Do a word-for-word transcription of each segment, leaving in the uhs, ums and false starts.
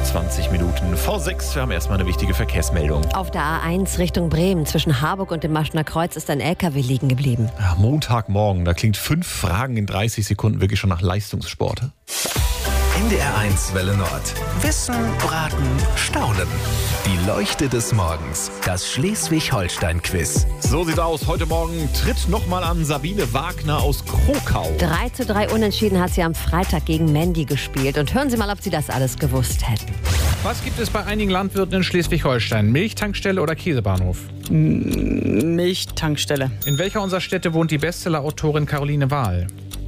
fünfundzwanzig Minuten vor sechs. Wir haben erstmal eine wichtige Verkehrsmeldung. Auf der A eins Richtung Bremen zwischen Harburg und dem Maschner Kreuz ist ein L K W liegen geblieben. Ja, Montagmorgen, da klingt fünf Fragen in dreißig Sekunden wirklich schon nach Leistungssport. N D R eins Welle Nord. Wissen, Braten, Staunen. Die Leuchte des Morgens. Das Schleswig-Holstein-Quiz. So sieht's aus. Heute Morgen tritt nochmal an Sabine Wagner aus Krokau. drei zu drei Unentschieden hat sie am Freitag gegen Mandy gespielt. Und hören Sie mal, ob Sie das alles gewusst hätten. Was gibt es bei einigen Landwirten in Schleswig-Holstein? Milchtankstelle oder Käsebahnhof? Milchtankstelle. In welcher unserer Städte wohnt die Bestseller-Autorin Caroline Wahl?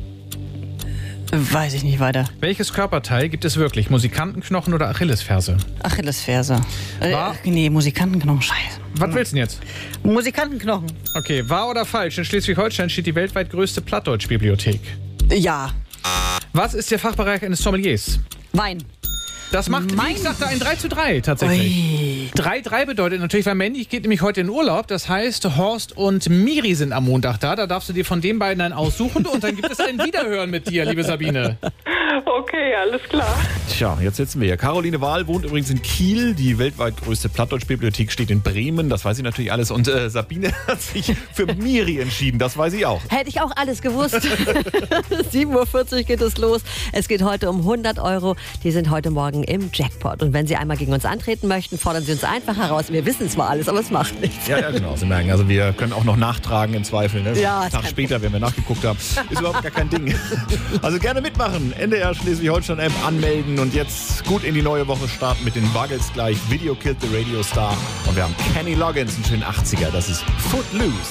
Weiß ich nicht weiter. Welches Körperteil gibt es wirklich? Musikantenknochen oder Achillesferse? Achillesferse. Äh, War- nee, Musikantenknochen, scheiße. Was willst du denn jetzt? Musikantenknochen. Okay, wahr oder falsch? In Schleswig-Holstein steht die weltweit größte Plattdeutsch-Bibliothek. Ja. Was ist der Fachbereich eines Sommeliers? Wein. Das macht, Mein- wie ich sagte, ein drei zu drei tatsächlich. Ui. drei drei bedeutet natürlich, weil Mandy geht nämlich heute in Urlaub. Das heißt, Horst und Miri sind am Montag da. Da darfst du dir von den beiden einen aussuchen und dann gibt es ein Wiederhören mit dir, liebe Sabine. Okay, alles klar. Tja, jetzt sitzen wir hier. Caroline Wahl wohnt übrigens in Kiel. Die weltweit größte Plattdeutsch-Bibliothek steht in Bremen. Das weiß ich natürlich alles. Und äh, Sabine hat sich für Miri entschieden. Das weiß ich auch. Hätte ich auch alles gewusst. sieben Uhr vierzig geht es los. Es geht heute um hundert Euro. Die sind heute Morgen im Jackpot. Und wenn Sie einmal gegen uns antreten möchten, fordern Sie uns einfach heraus. Wir wissen zwar alles, aber es macht nichts. Ja, ja, genau. Sie merken, also wir können auch noch nachtragen im Zweifel. Ne? Ja, Einen Tag kein später, wenn wir nachgeguckt haben. Ist überhaupt gar kein Ding. Also gerne mitmachen. N D R Schleswig-Holstein-App anmelden und jetzt gut in die neue Woche starten mit den Buggles gleich. Video Killed the Radio Star. Und wir haben Kenny Loggins, einen schönen achtziger. Das ist Footloose.